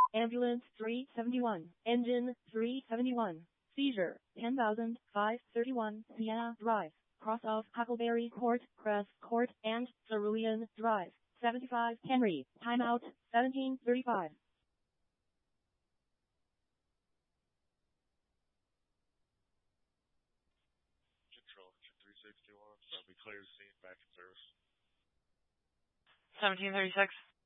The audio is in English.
Ambulance 371. Engine 371. Seizure 10,531 Sienna Drive. Cross of Huckleberry Court, Crest Court, and Cerulean Drive. 75 Henry. Timeout 1735. Control 361. That'll be clear to scene back in service. 1736.